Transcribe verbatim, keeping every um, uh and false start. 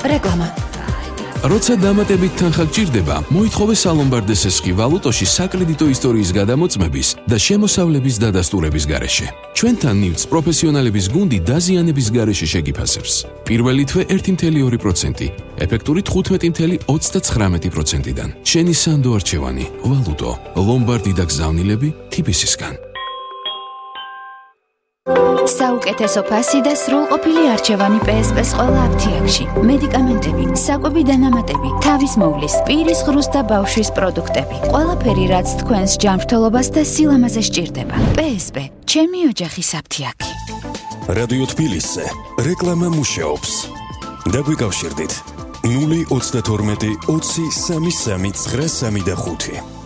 რეკლამა. როცა დამატებით თანხა გჭირდება, მოითხოვე სალომბარდე სესხი ვალუტოში საკრედიტო ისტორიის გადამოწმების და შემოსავლების დადასტურების გარეშე. ჩვენთან ნივთს პროფესიონალების გუნდი დაზიანების გარეშე შეგიფასებს. პირველი თვე ერთი კoma ორი პროცენტი, ეფექტური თხუთმეტი კoma ოცდაცხრამეტი პროცენტიდან. შენი სანდო არჩევანი, ვალუტო, ლომბარდი და გზავნილები თიბისისგან. საუკეთესო ფასი და სრულყოფილი არჩევანი პე ეს პე-ს ყველა აფთიაქში. მედიკამენტები, საკვები დანამატები, თავის მოვლის, პირის ღრუს და ბავშვის პროდუქტები. ყველაფერი, რაც თქვენს ჯანმრთელობას და სილამაზე სჭირდება. პე ეს პე, ჩემი ოჯახის აფთიაქი. რადიო თბილისზე რეკლამა მუშაობს. დაგვიკავშირდით ნული ოცდათორმეტი ოცი სამი სამი ცხრა სამი და ხუთი.